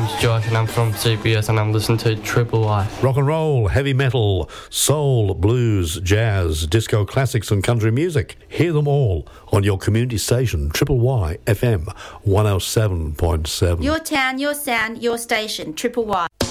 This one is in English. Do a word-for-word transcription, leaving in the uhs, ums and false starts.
name's Josh and I'm from C B S and I'm listening to Triple Y. Rock and roll, heavy metal, soul, blues, jazz, disco classics and country music. Hear them all on your community station, Triple Y F M one oh seven point seven. Your town, your sound, your station, Triple Y.